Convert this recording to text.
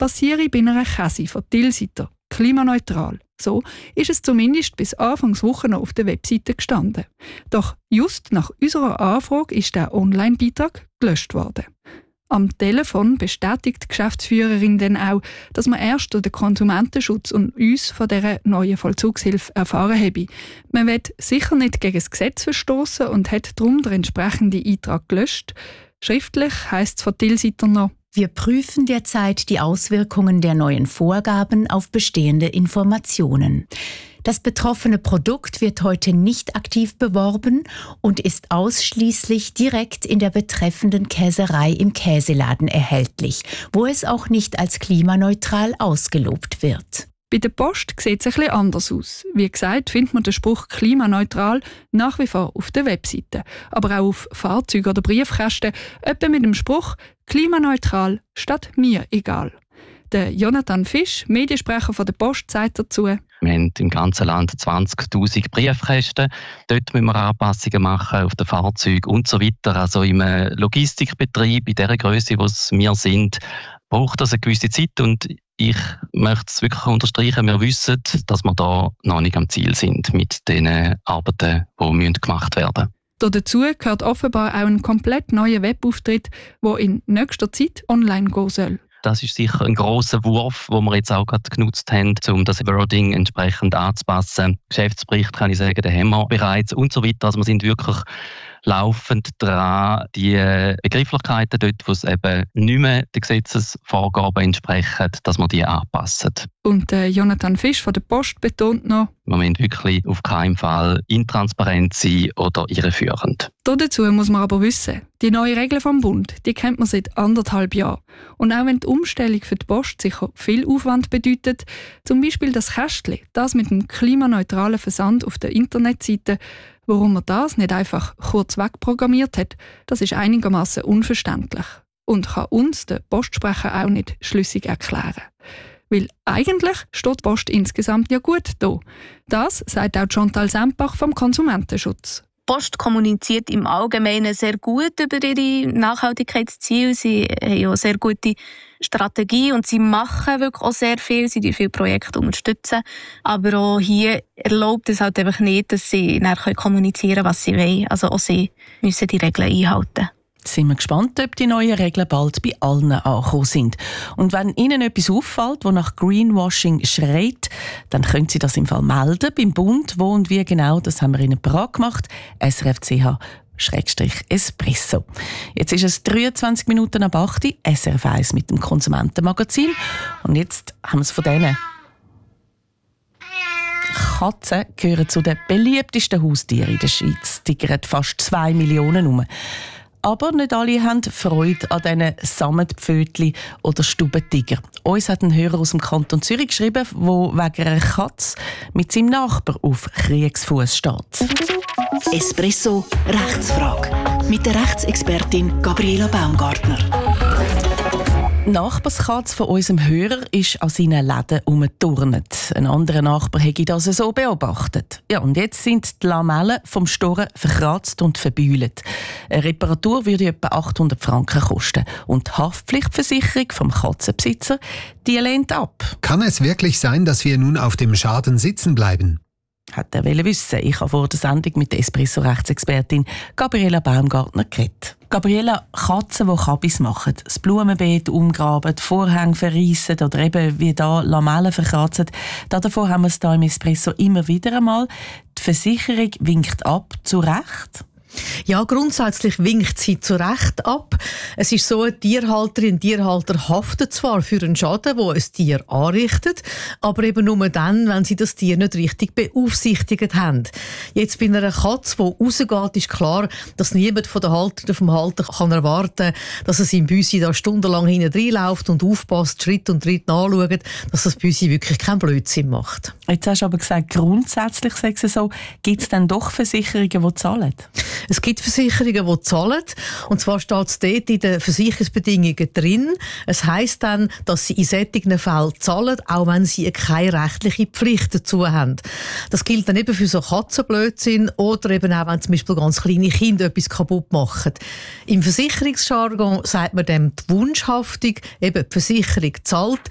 passiere bei einer Käse von Tilsiter, klimaneutral. So ist es zumindest bis Anfangswoche noch auf der Webseite gestanden. Doch just nach unserer Anfrage ist der Online-Beitrag gelöscht worden. Am Telefon bestätigt die Geschäftsführerin dann auch, dass man erst durch den Konsumentenschutz und uns von dieser neuen Vollzugshilfe erfahren habe. Man will sicher nicht gegen das Gesetz verstoßen und hat darum den entsprechenden Eintrag gelöscht. Schriftlich heisst es von Tilsiter noch: Wir prüfen derzeit die Auswirkungen der neuen Vorgaben auf bestehende Informationen. Das betroffene Produkt wird heute nicht aktiv beworben und ist ausschließlich direkt in der betreffenden Käserei im Käseladen erhältlich, wo es auch nicht als klimaneutral ausgelobt wird. Bei der Post sieht es ein bisschen anders aus. Wie gesagt, findet man den Spruch klimaneutral nach wie vor auf der Webseite, aber auch auf Fahrzeugen oder Briefkästen, etwa mit dem Spruch «klimaneutral statt mir egal». Der Jonathan Fisch, Mediensprecher von der Post, sagt dazu: Wir haben im ganzen Land 20'000 Briefkästen. Dort müssen wir Anpassungen machen auf den Fahrzeugen und so weiter. Also im Logistikbetrieb, in dieser Größe, wo wir sind, braucht das eine gewisse Zeit. Und ich möchte es wirklich unterstreichen, wir wissen, dass wir da noch nicht am Ziel sind mit den Arbeiten, die gemacht werden müssen. Dazu gehört offenbar auch ein komplett neuer Webauftritt, der in nächster Zeit online gehen soll. Das ist sicher ein grosser Wurf, den wir jetzt auch gerade genutzt haben, um das Wording entsprechend anzupassen. Geschäftsbericht, kann ich sagen, den haben wir bereits und so weiter. Also wir sind wirklich laufend dran, die Begrifflichkeiten dort, wo es eben nicht mehr den Gesetzesvorgaben entsprechen, dass wir die anpassen. Und Jonathan Fisch von der Post betont noch: Wir müssen wirklich auf keinen Fall intransparent sein oder irreführend. Dazu muss man aber wissen, die neuen Regeln vom Bund, die kennt man seit 1,5 Jahren. Und auch wenn die Umstellung für die Post sicher viel Aufwand bedeutet, zum Beispiel das Kästchen, das mit dem klimaneutralen Versand auf der Internetseite, warum man das nicht einfach kurz wegprogrammiert hat, das ist einigermaßen unverständlich und kann uns, der Postsprecher, auch nicht schlüssig erklären. Weil eigentlich steht die Post insgesamt ja gut da. Das sagt auch Chantal Sempach vom Konsumentenschutz. Die Post kommuniziert im Allgemeinen sehr gut über ihre Nachhaltigkeitsziele. Sie haben ja eine sehr gute Strategie und sie machen wirklich auch sehr viel. Sie unterstützen viele Projekte. Aber auch hier erlaubt es halt einfach nicht, dass sie nachher kommunizieren können, was sie wollen. Also auch sie müssen die Regeln einhalten. Sind wir gespannt, ob die neuen Regeln bald bei allen angekommen sind. Und wenn Ihnen etwas auffällt, das nach Greenwashing schreit, dann können Sie das im Fall melden beim Bund. Wo und wie genau, das haben wir Ihnen parat gemacht. SRF/Espresso. Jetzt ist es 23 Minuten ab 8 Uhr, SRF 1 mit dem Konsumentenmagazin. Und jetzt haben wir es von denen. Katzen gehören zu den beliebtesten Haustieren in der Schweiz. Die tigern fast 2 Millionen herum. Aber nicht alle haben Freude an diesen Sammetpfötchen oder Stubentiger. Uns hat ein Hörer aus dem Kanton Zürich geschrieben, der wegen einer Katze mit seinem Nachbar auf Kriegsfuß steht. Espresso Rechtsfrage mit der Rechtsexpertin Gabriela Baumgartner. Die Nachbarskatze von unserem Hörer ist an seinen Läden herumgeturnt. Ein anderer Nachbar hätte das so beobachtet. Ja, und jetzt sind die Lamellen vom Storen verkratzt und verbeulet. Eine Reparatur würde etwa 800 Franken kosten. Und die Haftpflichtversicherung vom Katzenbesitzer, die lehnt ab. Kann es wirklich sein, dass wir nun auf dem Schaden sitzen bleiben? Hat er wissen. Ich habe vor der Sendung mit der Espresso-Rechtsexpertin Gabriela Baumgartner geredet. Gabriela, Katzen, die Kabis machen, das Blumenbeet umgraben, die Vorhänge verreissen oder eben wie da Lamellen verkratzen, davon haben wir es hier im Espresso immer wieder einmal. Die Versicherung winkt ab, zu Recht. Ja, grundsätzlich winkt sie zu Recht ab. Es ist so, eine Tierhalterin, Tierhalter haften zwar für einen Schaden, den ein Tier anrichtet, aber eben nur dann, wenn sie das Tier nicht richtig beaufsichtigt haben. Jetzt bei einer Katze, die rausgeht, ist klar, dass niemand von der Halterin vom Halter kann erwarten, dass es im Büsi da stundenlang hinten reinläuft und aufpasst, Schritt und Tritt nachschaut, dass das Büsi wirklich keinen Blödsinn macht. Jetzt hast du aber gesagt, grundsätzlich sei es so, gibt es dann doch Versicherungen, die zahlen? Es gibt Versicherungen, die zahlen. Und zwar steht es dort in den Versicherungsbedingungen drin. Es heisst dann, dass sie in solchen Fällen zahlen, auch wenn sie keine rechtliche Pflicht dazu haben. Das gilt dann eben für so Katzenblödsinn oder eben auch, wenn zum Beispiel ganz kleine Kinder etwas kaputt machen. Im Versicherungsjargon sagt man dem die Wunschhaftung, eben die Versicherung zahlt,